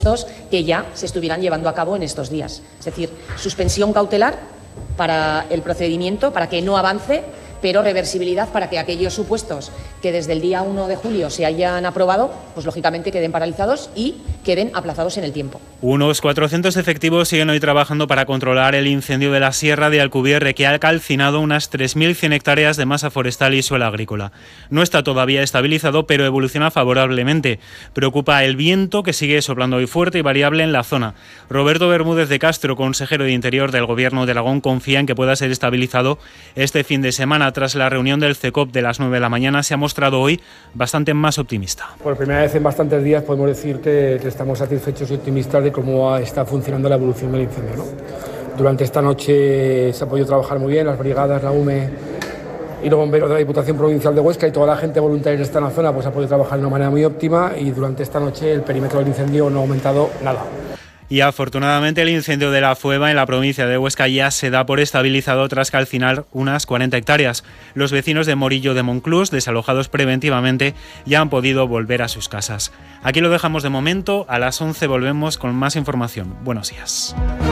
que ya se estuvieran llevando a cabo en estos días. Es decir, suspensión cautelar para el procedimiento, para que no avance, pero reversibilidad para que aquellos supuestos que desde el día 1 de julio se hayan aprobado, pues lógicamente queden paralizados y queden aplazados en el tiempo. Unos 400 efectivos siguen hoy trabajando para controlar el incendio de la Sierra de Alcubierre, que ha calcinado unas 3.100 hectáreas de masa forestal y suelo agrícola. No está todavía estabilizado, pero evoluciona favorablemente. Preocupa el viento, que sigue soplando hoy fuerte y variable en la zona. Roberto Bermúdez de Castro, consejero de Interior del Gobierno de Aragón, confía en que pueda ser estabilizado este fin de semana. Tras la reunión del CECOP de las 9 de la mañana, se ha mostrado hoy bastante más optimista. Por primera vez en bastantes días podemos decir que estamos satisfechos y optimistas de cómo está funcionando la evolución del incendio, ¿no? Durante esta noche se ha podido trabajar muy bien, las brigadas, la UME y los bomberos de la Diputación Provincial de Huesca y toda la gente voluntaria que está en la zona pues ha podido trabajar de una manera muy óptima, y durante esta noche el perímetro del incendio no ha aumentado nada. Y afortunadamente el incendio de la Fueva en la provincia de Huesca ya se da por estabilizado tras calcinar unas 40 hectáreas. Los vecinos de Morillo de Monclús, desalojados preventivamente, ya han podido volver a sus casas. Aquí lo dejamos de momento, a las 11 volvemos con más información. Buenos días.